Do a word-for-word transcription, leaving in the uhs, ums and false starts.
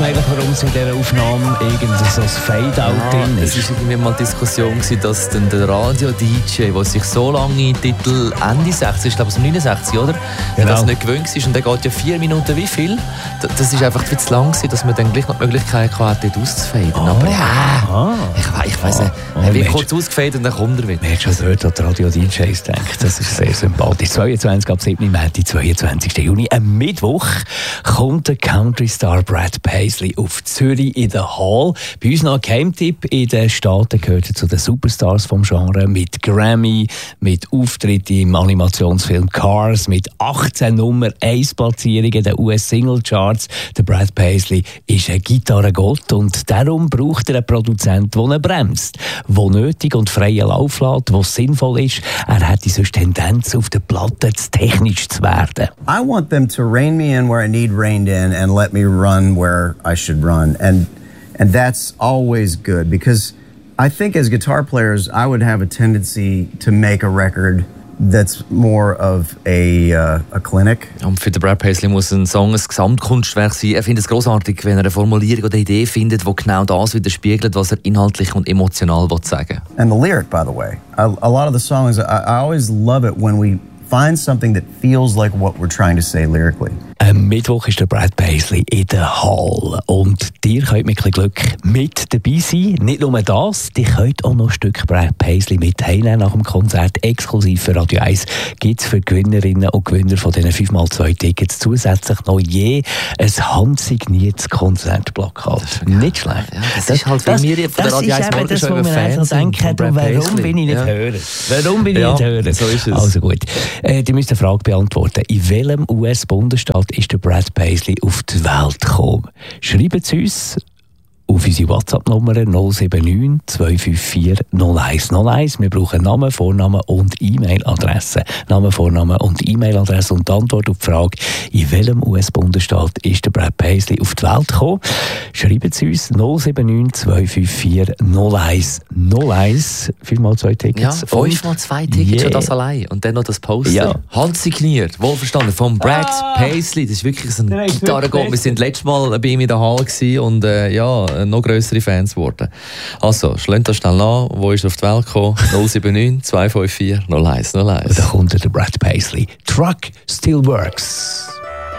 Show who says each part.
Speaker 1: man eigentlich, warum es in dieser Aufnahme irgendwie so ein Fade-out
Speaker 2: ja,
Speaker 1: drin ist.
Speaker 2: Es war irgendwie mal die Diskussion gewesen, dass dann der Radio-D J, der sich so lange Titel Ende sechzig, ich glaube es neunundsechzig, oder? Genau. Das nicht gewöhnt ist und der geht ja vier Minuten wie viel? Das ist einfach viel zu lang gewesen, dass man dann gleich noch die Möglichkeit hatte, dort auszufaden. Oh. Aber ja, oh. ich, ich weiss nicht, oh. er wird kurz ausgefadet und dann kommt er wieder.
Speaker 1: Man hat schon gehört, was die Radio-D Js denken. Das ist sehr sympathisch. zweiundzwanzig ab siebten März, zweiundzwanzigsten Juni, am Mittwoch, kommt der Country-Star Brad Paisley auf Zürich in der Hall. Bei uns noch ein Geheimtipp. In den Staaten gehört er zu den Superstars vom Genre mit Grammy, mit Auftritten im Animationsfilm Cars, mit achtzehn Nummer eins Platzierungen der U S-Single-Charts. Der Brad Paisley ist ein Gitarrengott und darum braucht er einen Produzenten, der ihn bremst, der nötig und freien Lauf lässt, der sinnvoll ist. Er hat sonst Tendenz, auf der Platte zu technisch zu werden.
Speaker 3: I want them to rein me in where I need reined in and let me run where I should run. And and that's always good because I think as guitar players I would have a tendency to make a record that's more of a, uh, a clinic.
Speaker 2: Und für den Brad Paisley muss ein Song ein Gesamtkunstwerk sein. Er findet es großartig, wenn er eine Formulierung oder eine Idee findet, die genau das widerspiegelt, was er inhaltlich und emotional sagen will.
Speaker 3: And the lyric, by the way. I, a lot of the songs, I, I always love it when we find something that feels like what we're trying to say lyrically.
Speaker 1: Am Mittwoch ist der Brad Paisley in der Hall. Und ihr könnt mit ein bisschen Glück mit dabei sein. Nicht nur das, ihr könnt auch noch ein Stück Brad Paisley mit heimnehmen nach dem Konzert. Exklusiv für Radio eins gibt es für Gewinnerinnen und Gewinner von diesen fünf mal zwei Tickets zusätzlich noch je ein handsigniertes Konzertplakat. Nicht schlecht.
Speaker 2: Ja, das, das ist halt, wie wir von der Radio eins Morgen schon über Fans
Speaker 1: denken, warum Paisley. bin ich nicht ja. hören? Warum bin ich
Speaker 2: ja,
Speaker 1: nicht hören?
Speaker 2: So ist es.
Speaker 1: Also gut. Äh, die müsst eine Frage beantworten. In welchem U S-Bundesstaat ist der Brad Paisley auf die Welt gekommen? Schreibt es uns auf unsere WhatsApp-Nummer null sieben neun zwei fünf vier null eins null eins. Wir brauchen Namen, Vornamen und E-Mail-Adresse. Namen, Vornamen und E-Mail-Adresse und die Antwort auf die Frage, in welchem U S-Bundesstaat ist der Brad Paisley auf die Welt gekommen? Schreibt es uns null sieben neun zwei fünf vier null eins null eins. fünf mal zwei Tickets.
Speaker 2: Ja, fünf mal zwei Tickets, yeah. Schon das allein. Und dann noch das Poster.
Speaker 1: Ja.
Speaker 2: Handsigniert, wohlverstanden, von Brad ah. Paisley. Das ist wirklich so ein Gitarrengott. Wir waren letztes Mal bei ihm in der Halle und äh, ja, noch grössere Fans geworden. Also, schlönt das schnell an. Wo ist er auf die Welt gekommen? null sieben neun zwei fünf vier null eins null eins.
Speaker 1: Da kommt der Brad Paisley. Truck Still Works.